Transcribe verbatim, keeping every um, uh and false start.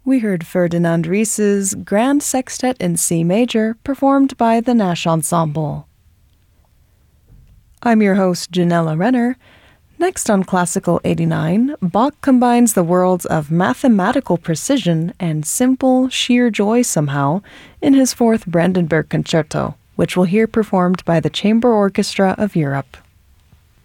We heard Ferdinand Ries's Grand Sextet in C major, performed by the Nash Ensemble. I'm your host, Janella Renner. Next on Classical eighty-nine, Bach combines the worlds of mathematical precision and simple, sheer joy somehow in his fourth Brandenburg Concerto, which we'll hear performed by the Chamber Orchestra of Europe.